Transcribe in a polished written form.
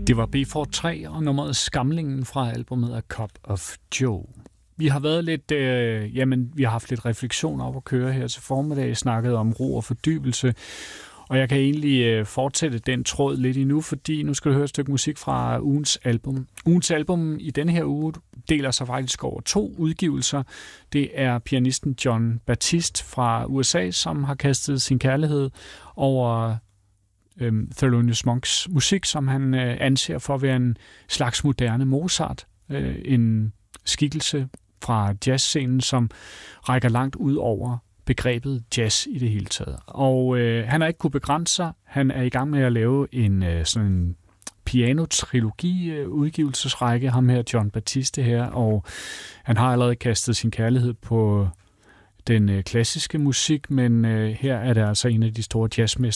Det var B43 og nummeret Skamlingen fra albumet A Cup of Joe. Vi har været lidt, vi har haft lidt refleksion op at køre her til formiddag, snakket om ro og fordybelse, og jeg kan egentlig fortsætte den tråd lidt endnu, fordi nu skal du høre et stykke musik fra ugens album. Ugens album i denne her uge deler sig faktisk over 2 udgivelser. Det er pianisten Jon Batiste fra USA, som har kastet sin kærlighed over Thelonious Monks musik, som han anser for at være en slags moderne Mozart, en skikkelse fra jazzscenen, som rækker langt ud over begrebet jazz i det hele taget. Og han har ikke kunnet begrænse sig. Han er i gang med at lave sådan en piano-trilogi-udgivelsesrække, ham her, Jon Batiste her, og han har allerede kastet sin kærlighed på den klassiske musik, men her er det altså en af de store jazzmestre,